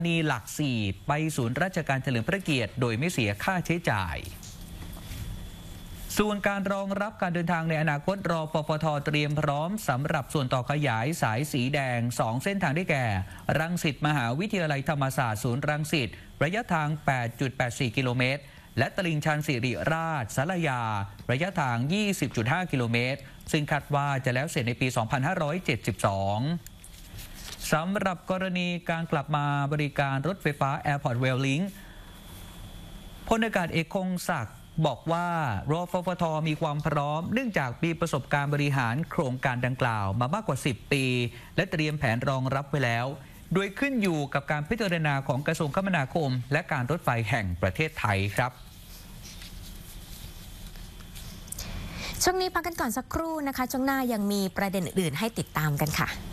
นีหลัก4ไปศูนย์ราชการเฉลิมพระเกียรติโดยไม่เสียค่าใช้จ่ายส่วนการรองรับการเดินทางในอนาคตรฟฟท.เตรียมพร้อมสำหรับส่วนต่อขยายสายสีแดง2เส้นทางได้แก่รังสิตมหาวิทยาลัยธรรมศาสตร์ศูนย์รังสิตระยะทาง 8.84 กิโลเมตรและตลิ่งชันสิริราชศาลายาระยะทาง 20.5 กิโลเมตรซึ่งคาดว่าจะแล้วเสร็จในปี 2572 สำหรับกรณีการกลับมาบริการรถไฟฟ้า Airport Rail Link พลอากาศเอกคงศักดิ์บอกว่ารฟฟท.มีความพร้อมเนื่องจากมีประสบการณ์บริหารโครงการดังกล่าวมามากกว่า 10 ปีและเตรียมแผนรองรับไว้แล้วโดยขึ้นอยู่กับการพิจารณาของกระทรวงคมนาคมและการรถไฟแห่งประเทศไทยครับช่วงนี้พักกันก่อนสักครู่นะคะช่วงหน้ายังมีประเด็นอื่นๆให้ติดตามกันค่ะ